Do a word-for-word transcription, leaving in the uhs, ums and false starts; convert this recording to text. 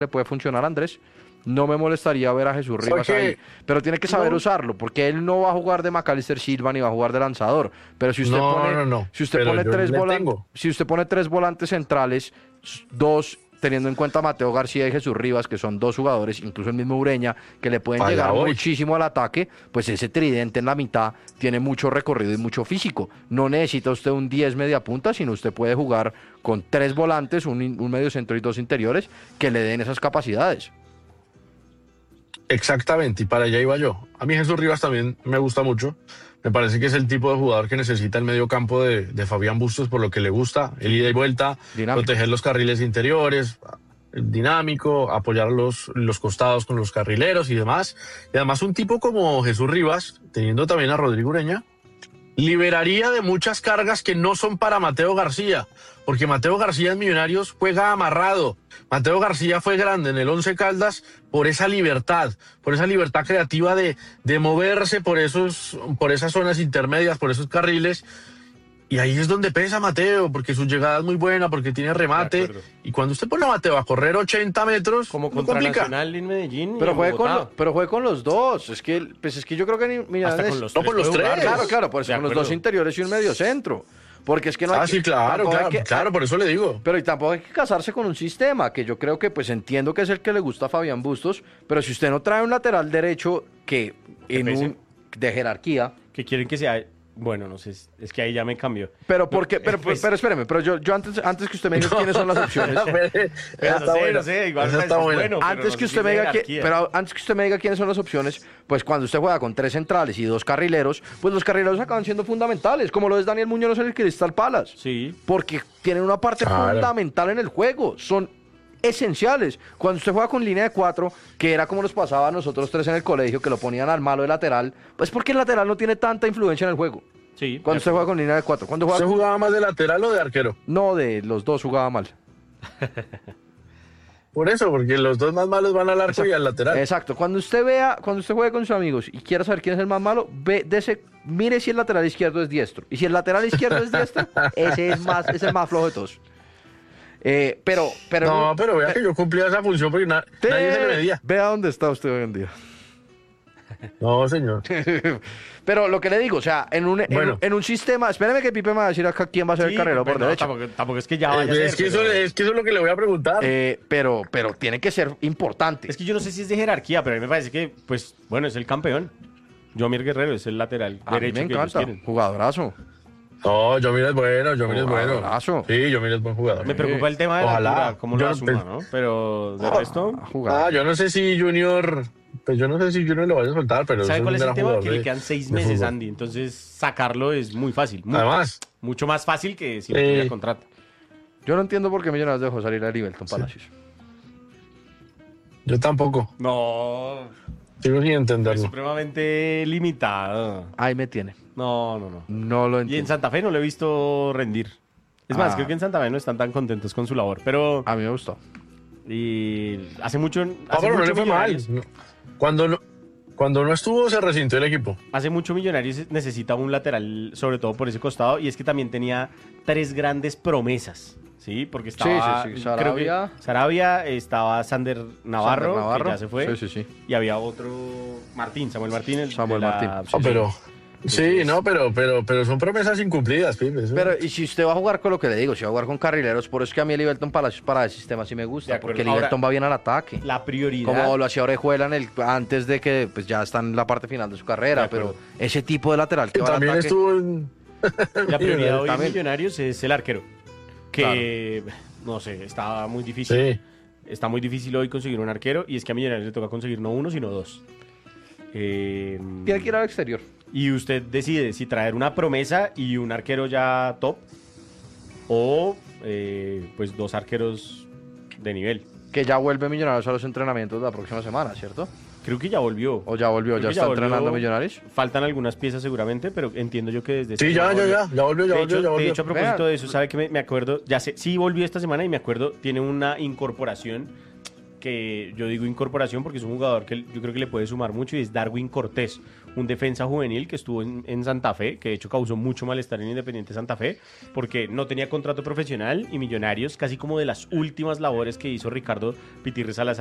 le puede funcionar a Andrés. No me molestaría ver a Jesús Rivas Porque ahí, pero tiene que saber no, usarlo, porque él no va a jugar de McAllister Silva ni va a jugar de lanzador. Pero si usted no, pone, no, no. si usted Pero pone yo tres le volantes, tengo. si usted pone tres volantes centrales, s- dos teniendo en cuenta a Mateo García y Jesús Rivas, que son dos jugadores, incluso el mismo Ureña, que le pueden Para allá llegar voy. muchísimo al ataque, pues ese tridente en la mitad tiene mucho recorrido y mucho físico. No necesita usted un diez media punta, sino usted puede jugar con tres volantes, un, in- un medio centro y dos interiores que le den esas capacidades. Exactamente, y para allá iba yo. A mí Jesús Rivas también me gusta mucho. Me parece que es el tipo de jugador que necesita el medio campo de, de Fabián Bustos por lo que le gusta, el ida y vuelta, Dinámico. proteger los carriles interiores, dinámico, apoyar los, los costados con los carrileros y demás. Y además un tipo como Jesús Rivas, teniendo también a Rodrigo Ureña, liberaría de muchas cargas que no son para Mateo García, porque Mateo García en Millonarios juega amarrado. Mateo García fue grande en el Once Caldas por esa libertad, por esa libertad creativa de, de moverse por, esos, por esas zonas intermedias, por esos carriles. Y ahí es donde pesa Mateo, porque su llegada es muy buena, porque tiene remate. Y cuando usted pone a Mateo a correr ochenta metros, Como no contra complica. Nacional en Medellín y Pero en juegue, con, Bogotá. lo- pero juegue con los dos. Es que, pues es que yo creo que ni Hasta Millonarios- con los No, tres. con los puede jugar. tres. Claro, claro, por eso De con los acuerdo. dos interiores y un medio centro. Porque es que no hay Ah, que- sí, claro, tampoco hay claro, que- claro, por eso le digo. Pero y tampoco hay que casarse con un sistema, que yo creo que pues entiendo que es el que le gusta a Fabián Bustos, pero si usted no trae un lateral derecho que en pese. un de jerarquía, Que quieren que sea... Bueno, no sé, es- es que ahí ya me cambió. pero No, porque, pero, pues, pero espéreme, pero yo, yo antes, antes que usted me diga quiénes son las opciones, pero Esa no está sé, buena. no sé, igual Esa me está parece buena. bueno, pero antes no que sé si usted me es diga que, jerarquía. pero antes que usted me diga quiénes son las opciones, pues cuando usted juega con tres centrales y dos carrileros, pues los carrileros acaban siendo fundamentales, como lo es Daniel Muñoz en el Crystal Palace. Sí. Porque tienen una parte Claro. fundamental en el juego, son esenciales. Cuando usted juega con línea de cuatro, que era como nos pasaba a nosotros tres en el colegio, que lo ponían al malo de lateral, pues porque el lateral no tiene tanta influencia en el juego. Sí. Cuando usted juega con línea de cuatro, cuando juega ¿Usted con- jugaba más de lateral o de arquero? no, de los dos jugaba mal. Por eso, porque los dos más malos van al arco y al lateral. Exacto. Cuando usted vea, cuando usted juegue con sus amigos y quiera saber quién es el más malo, ve, dese, mire si el lateral izquierdo es diestro. Y si el lateral izquierdo es diestro, ese es más, es el más flojo de todos. Eh, pero, pero No, pero vea que yo cumplía esa función porque na- Te- nadie se le medía. Vea dónde está usted hoy en día. No, señor. Pero lo que le digo, o sea, en un, en, Bueno. un- en un sistema, espéreme que Pipe me va a decir acá quién va a ser Sí, el carrero por pero no, derecha. Tampoco, tampoco es que ya vaya a Eh, ser, es, que pero- eso, es que eso es lo que le voy a preguntar. Eh, pero, pero tiene que ser importante. Es que yo no sé si es de jerarquía, pero a mí me parece que, pues, bueno, es el campeón. Yomir Guerrero es el lateral a mí derecho me que ellos encanta, quieren. jugadorazo. No, yo es bueno, yo es bueno. Jugadorazo. Sí, yo es buen jugador. Me preocupa el tema de Ojalá. la altura, cómo Yo lo no asuma, pens- ¿no? Pero de resto, Ha jugado. Ah, yo no sé si Junior, pues yo no sé si Junior lo vaya a soltar, pero ¿sabe es cuál un es el gran tema? jugador Que de- le quedan seis de meses, fútbol. Andy. Entonces, sacarlo es muy fácil. mu- Además, mucho más fácil que si Eh. lo tuviera contrato. Yo no entiendo por qué Millonarios dejó salir a Livelton Palacios. yo tampoco. No, Sigo sin es entenderlo. supremamente limitado. Ahí me tiene. No, no, no. No lo Y en entiendo. Santa Fe no lo he visto rendir. Es más, Ah. creo que en Santa Fe no están tan contentos con su labor. Pero A mí me gustó. y hace mucho, Ah, hace pero no mucho le fue mal. Millonarios, No. Cuando no, cuando no estuvo, se resintió el equipo. hace mucho Millonarios necesita un lateral, sobre todo por ese costado, y es que también tenía tres grandes promesas. Sí, porque estaba Sí, sí, sí, creo que Sarabia. Sarabia, estaba Sander Navarro, Sander Navarro. que ya se fue, Sí, sí, sí. y había otro Martín, Samuel Martín, el Samuel de la- Martín. sí, Ah, sí. pero sí, no, pero, pero, pero son promesas incumplidas, Pipe. eso- Pero, y si usted va a jugar con lo que le digo, si va a jugar con carrileros, por eso es que a mí el Livelton Palacios para el sistema sí me De gusta, acuerdo. porque el Ahora- Livelton va bien al ataque. La prioridad Como lo hacía Orejuela en el, antes de que pues ya está en la parte final de su carrera, De acuerdo. pero ese tipo de lateral que va al también ataque, estuvo en... La prioridad hoy en También. Millonarios es el arquero. Que, no sé, está muy difícil. Sí. Está muy difícil hoy conseguir un arquero. Y es que a Millonarios le toca conseguir no uno, sino dos. Eh, tiene que ir al exterior. y usted decide si traer una promesa y un arquero ya top. O, eh, pues, dos arqueros de nivel. Que ya vuelve Millonarios a los entrenamientos la próxima semana, ¿cierto? Creo que ya volvió. O ya volvió, Creo ya que está volvió. entrenando Millonarios. Faltan algunas piezas seguramente, pero entiendo yo que desde... Sí, esta ya, semana ya, volvió. ya. Ya volvió, ya De volvió, hecho, ya de volvió. hecho, a propósito Vean. de eso, ¿sabe que me, me acuerdo? Ya sé, sí volvió esta semana y me acuerdo, tiene una incorporación que yo digo incorporación porque es un jugador que yo creo que le puede sumar mucho, y es Darwin Cortés, un defensa juvenil que estuvo en, en Santa Fe, que de hecho causó mucho malestar en Independiente Santa Fe porque no tenía contrato profesional, y Millonarios, casi como de las últimas labores que hizo Ricardo Pitirre Salazar